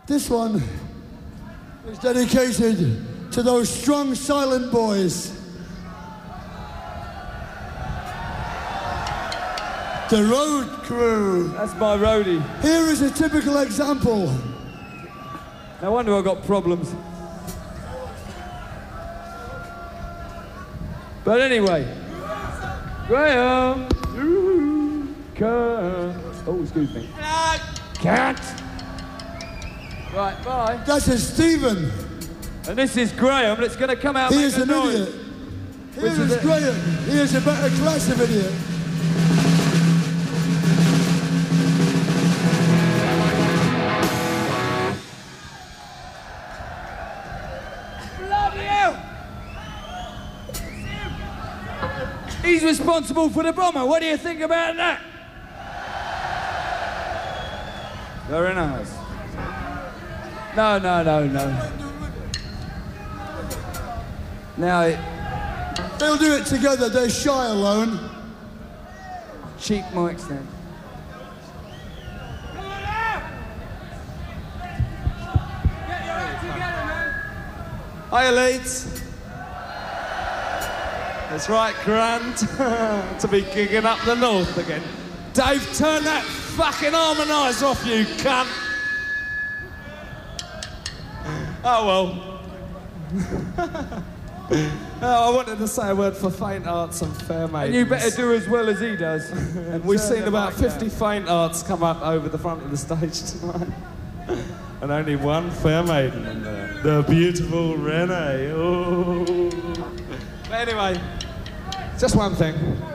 This one is dedicated to those strong, silent boys. The Road Crew. That's my roadie. Here is a typical example. No wonder I've got problems. But anyway, Graham, you can't. Oh, excuse me. Can't. Right, bye. That's a Stephen. And this is Graham that's going to come out He and is make an a noise. idiot. Here is Graham. He is a better class of idiot. He's responsible for the bomber. What do you think about that? Very nice. No. Now, They'll do it together. They're shy alone. cheap mics then. Hiya, Leeds. That's right, grand to be gigging up the north again. Dave, turn that fucking harmoniser off, you cunt. Oh, well. I wanted to say a word for faint arts and fair maidens. And you better do as well as he does. And we've seen about 50 faint arts come up over the front of the stage tonight. And only one fair maiden in there. The beautiful Renee. Oh. But anyway, just one thing.